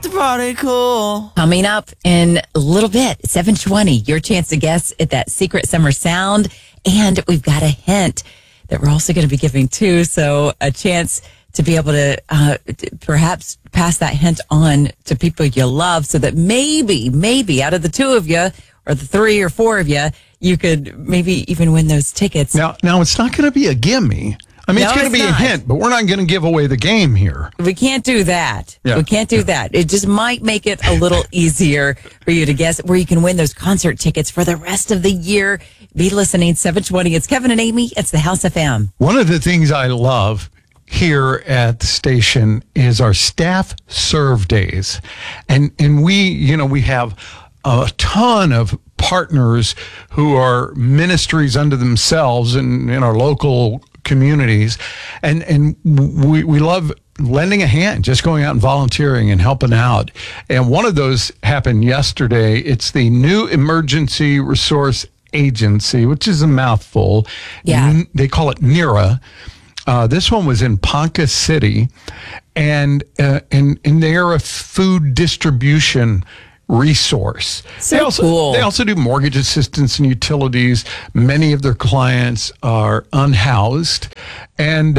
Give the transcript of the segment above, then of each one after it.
the party cool. Coming up in a little bit, 7:20, your chance to guess at that secret summer sound. And we've got a hint that we're also going to be giving too. So a chance to be able to perhaps pass that hint on to people you love so that maybe out of the two of you or the three or four of you, you could maybe even win those tickets. Now it's not going to be a gimme. I mean, it's going to be a hint, but we're not going to give away the game here. We can't do that. Yeah. We can't do that. It just might make it a little easier for you to guess where you can win those concert tickets for the rest of the year. Be listening, 7:20. It's Kevin and Amy. It's the House FM. One of the things I love here at the station is our staff serve days. And we have a ton of partners who are ministries unto themselves in our local communities. And we love lending a hand, just going out and volunteering and helping out. And one of those happened yesterday. It's the New Emergency Resource Agency, which is a mouthful. Yeah. They call it NERA. This one was in Ponca City, and they're a food distribution resource. So cool. They also do mortgage assistance and utilities. Many of their clients are unhoused, and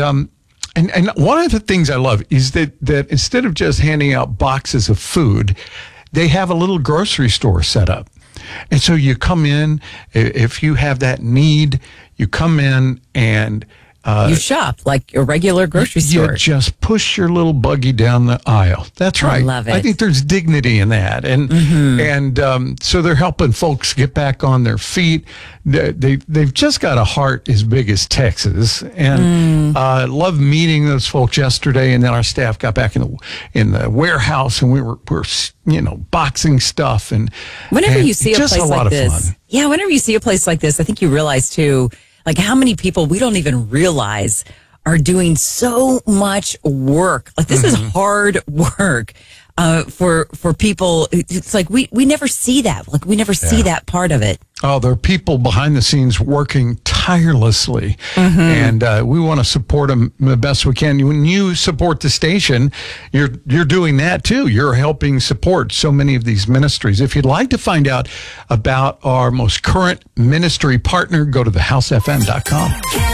one of the things I love is that instead of just handing out boxes of food, they have a little grocery store set up. And so you come in, if you have that need, you come in and you shop like a regular grocery store. You just push your little buggy down the aisle. That's right. I love it. I think there's dignity in that. And so they're helping folks get back on their feet. They've just got a heart as big as Texas. And I love meeting those folks yesterday. And then our staff got back in the warehouse, and we were boxing stuff. And whenever you see a just place a lot like of this, fun. yeah, whenever you see a place like this, I think you realize too, like how many people we don't even realize are doing so much work. Like this is hard work for people. It's like we never see that. Like we never see that part of it. Oh, there are people behind the scenes working tirelessly, and we want to support them the best we can. When you support the station, you're doing that too. You're helping support so many of these ministries. If you'd like to find out about our most current ministry partner, go to thehousefm.com.